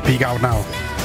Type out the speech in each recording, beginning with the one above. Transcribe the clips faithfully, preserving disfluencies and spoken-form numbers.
Speak Out Now.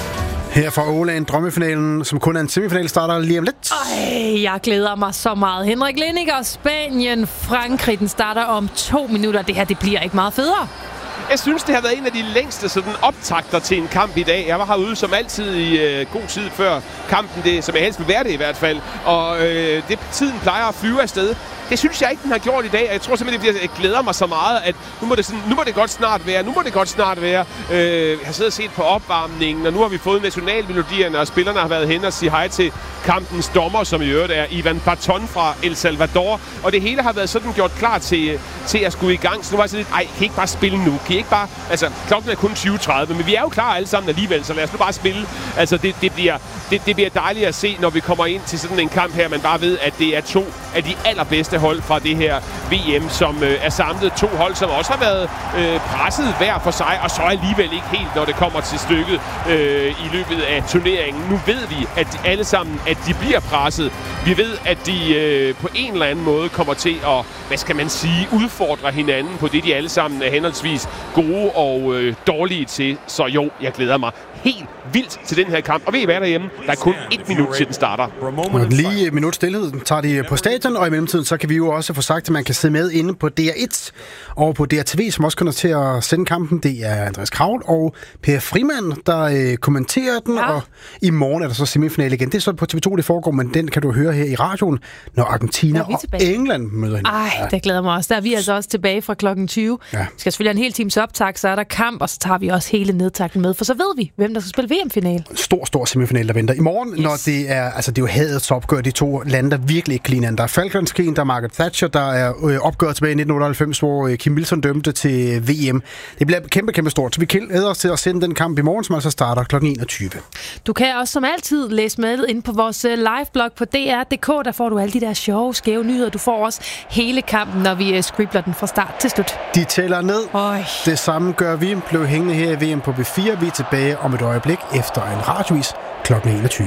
Her fra Åland, drømmefinalen, som kun er en semifinal, starter lige om lidt. Ej, jeg glæder mig så meget. Henrik Lindiger, Spanien, Frankrig, den starter om to minutter. Det her, det bliver ikke meget federe. Jeg synes, det har været en af de længste sådan, optakter til en kamp i dag. Jeg var herude som altid i øh, god tid før kampen, det, som jeg helst vil være det i hvert fald. Og øh, det, tiden plejer at flyve afsted. Det synes jeg ikke, den har gjort i dag. Jeg tror simpelthen, det bliver, jeg glæder mig så meget, at nu må det, sådan, nu må det godt snart være. Nu må det godt snart være. Øh, jeg har siddet og set på opvarmningen, og nu har vi fået nationalmelodierne, og spillerne har været hen og sige hej til kampens dommer, som i øvrigt er Ivan Barton fra El Salvador. Og det hele har været sådan gjort klar til, til at skulle i gang. Så nu var jeg sådan lidt, ej, kan I ikke bare spille nu? Kan I ikke bare... Altså, klokken er kun tyve tredive, men vi er jo klar alle sammen alligevel, så lad os nu bare spille. Altså, det, det, bliver, det, det bliver dejligt at se, når vi kommer ind til sådan en kamp her. Man bare ved, at det er to af de allerbedste hold fra det her V M, som øh, er samlet. To hold, som også har været øh, presset hver for sig, og så alligevel ikke helt, når det kommer til stykket øh, i løbet af turneringen. Nu ved vi, at de alle sammen, at de bliver presset. Vi ved, at de øh, på en eller anden måde kommer til at, hvad skal man sige, udfordre hinanden på det, de alle sammen er henholdsvis gode og øh, dårlige til. Så jo, jeg glæder mig helt vildt til den her kamp. Og ved I hvad derhjemme? Der er kun et minut til den starter. Og lige et minut stillhed tager de på stadion, og i mellemtiden så kan vi jo også få sagt, at man kan sidde med inde på D R et og på D R T V, som også kommer til at sende kampen. Det er Andreas Kravl og Per Frimand, der øh, kommenterer den, ja. Og i morgen er der så semifinale igen. Det er så på T V to, det foregår, men den kan du høre her i radioen, når Argentina og England møder hinanden. Ej, ja. Det glæder mig også. Der er vi altså også tilbage fra klokken tyve. Ja. Vi skal selvfølgelig have en hel times optag, så er der kamp, og så tager vi også hele nedtakten med, for så ved vi, hvem der skal spille V M-finale. Stor, stor semifinal, der venter i morgen, yes. Når det er, altså det er jo hadets opgør, de to lande, der virkelig ikke ligner. Der er Falklandskrigen, der er Margaret Thatcher, der er øh, opgøret tilbage i nitten otteoghalvfems, hvor øh, Kim Wilson dømte til V M. Det bliver kæmpe, kæmpe stort, så vi glæder os til at sende den kamp i morgen, som altså starter klokken enogtyve. Du kan også som altid læse med ind på vores liveblog på D R punktum D K. Der får du alle de der sjove, skæve nyheder. Du får også hele kampen, når vi øh, scribler den fra start til slut. De tæller ned. Øj. Det samme gør vi. Blev hængende her i V M på B fire. Vi er tilbage om et øjeblik efter en radiovis klokken enogtyve.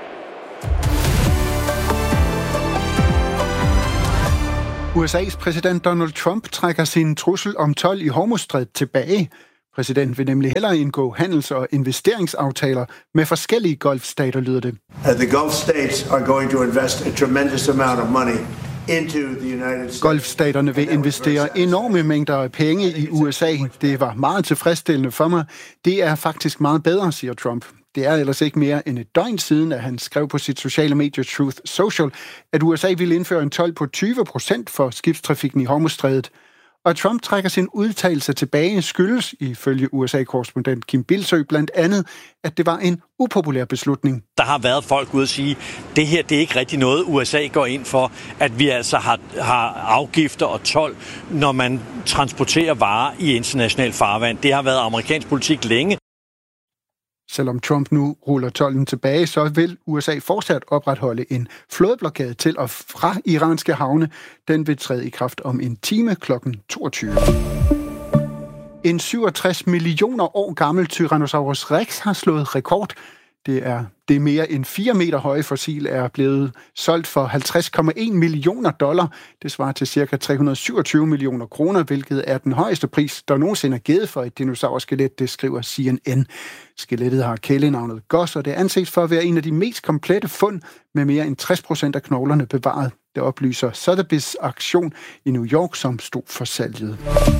U S A's præsident Donald Trump trækker sin trussel om told i Hormuzstrædet tilbage. Præsidenten vil nemlig hellere indgå handels- og investeringsaftaler med forskellige golfstater, lyder det. The Gulf states are going to invest a tremendous amount of money into the United States. Golfstaterne vil investere enorme mængder af penge i U S A. Det var meget tilfredsstillende for mig. Det er faktisk meget bedre, siger Trump. Det er ellers ikke mere end et døgn siden, at han skrev på sit sociale medie Truth Social, at U S A ville indføre en told på tyve procent for skibstrafikken i Hormuzstrædet. Og Trump trækker sin udtalelse tilbage skyldes, ifølge U S A-korrespondent Kim Bildsøe, blandt andet, at det var en upopulær beslutning. Der har været folk ude at sige, at det her det er ikke rigtig noget, U S A går ind for, at vi altså har, har afgifter og told, når man transporterer varer i international farvand. Det har været amerikansk politik længe. Selvom Trump nu ruller tolden tilbage, så vil U S A fortsat opretholde en flådeblokade til og fra iranske havne. Den vil træde i kraft om en time klokken toogtyve. En syvogtres millioner år gammel Tyrannosaurus Rex har slået rekord. Det er det mere end fire meter høje fossil er blevet solgt for halvtreds komma en millioner dollar. Det svarer til ca. tre hundrede syvogtyve millioner kroner, hvilket er den højeste pris, der nogensinde er givet for et dinosaurskelet, det skriver C N N. Skelettet har kælenavnet Gus, og det anses for at være en af de mest komplette fund med mere end tres procent af knoglerne bevaret. Det oplyser Sotheby's auktion i New York, som stod for salget.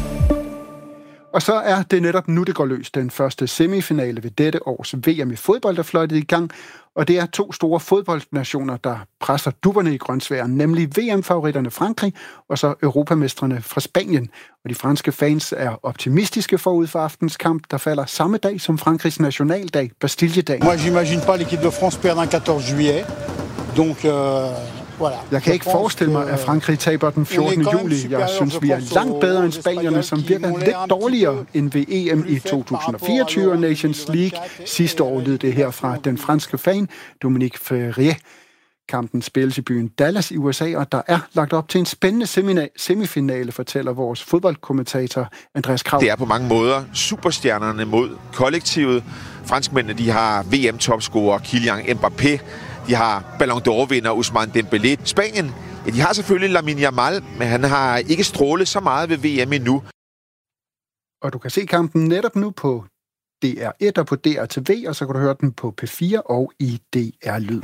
Og så er det netop nu, det går løs. Den første semifinale ved dette års V M i fodbold er fløjtet i gang, og det er to store fodboldnationer, der presser dupperne i grønsværen, nemlig V M-favoritterne Frankrig og så europamestrene fra Spanien. Og de franske fans er optimistiske forud for aftens kamp, der falder samme dag som Frankrigs nationaldag, Bastilledag. Moi, j'imagine pas l'équipe de France perdre den quatorze juillet, donc... Euh... Jeg kan ikke forestille mig, at Frankrig taber den fjortende juli. Jeg synes, vi er langt bedre end spanierne, som virker lidt dårligere end ved E M i to tusind og fireogtyve og Nations League. Sidste år lød det her fra den franske fan, Dominique Ferrier. Kampen spilles i byen Dallas i U S A, og der er lagt op til en spændende semifinale, fortæller vores fodboldkommentator Andreas Kravl. Det er på mange måder superstjernerne mod kollektivet. Franskmændene, de har V M-topscorer Kylian Mbappé. De har Ballon d'Or-vinder Ousmane Dembélé. Spanien, ja, de har selvfølgelig Lamine Yamal, men han har ikke strålet så meget ved V M endnu. Og du kan se kampen netop nu på D D R et og på D R T V, og så kan du høre den på P fire og i D R Lyd.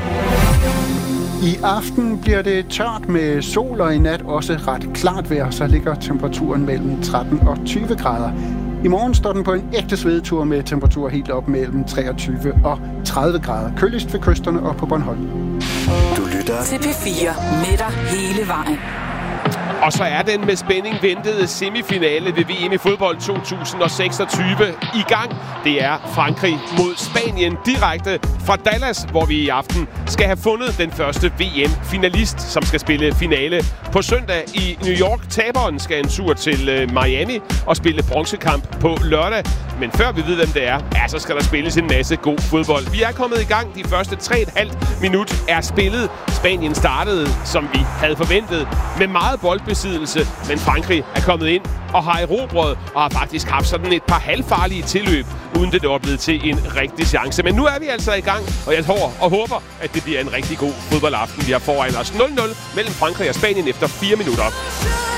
I aften bliver det tørt med sol, og i nat også ret klart vejr, så ligger temperaturen mellem tretten og tyve grader. I morgen står den på en ægte svedetur med temperaturer helt op mellem treogtyve og tredive grader. Køligst ved kysterne og på Bornholm. Du lytter til P fire med dig hele vejen. Og så er den med spænding ventede semifinale ved V M i fodbold to tusind og seksogtyve i gang. Det er Frankrig mod Spanien direkte fra Dallas, hvor vi i aften skal have fundet den første V M-finalist, som skal spille finale på søndag i New York. Taberen skal en tur til Miami og spille bronzekamp på lørdag. Men før vi ved, hvem det er, ja, så skal der spilles en masse god fodbold. Vi er kommet i gang. De første tre komma fem minut er spillet. Spanien startede, som vi havde forventet, med meget boldbesiddelse. Men Frankrig er kommet ind og har erobret og har faktisk haft sådan et par halvfarlige tilløb, uden det er blevet til en rigtig chance. Men nu er vi altså i gang, og jeg tror og håber, at det bliver en rigtig god fodboldaften. Vi har foran os nul nul mellem Frankrig og Spanien efter fire minutter.